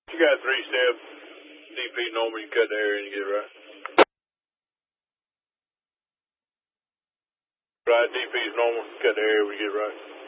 You got 3 steps. DP normal, you cut the area and you get it right. Right, DP's normal, cut the area, we get it right.